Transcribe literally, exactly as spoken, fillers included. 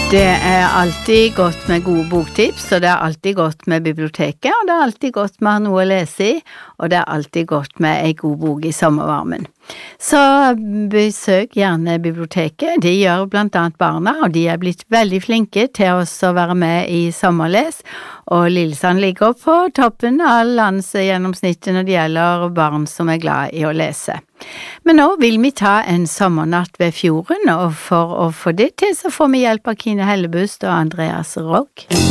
Det er alltid godt med gode boktips, og det er alltid godt med biblioteket, og det er alltid godt med å ha noe å lese i, og det er alltid godt med en god bok i sommervarmen. Så besøk gjerne biblioteket, de gjør blant annet barna, og de er blitt veldig flinke til oss å være med i sommerles, og Lillesand ligger på toppen av landsgjennomsnittet når det gjelder barn som er glad i å lese. Men nå vil vi ta en sommernatt ved fjorden, og for å få det til så får vi hjelp av Kine Hellebust og Andreas Rogg.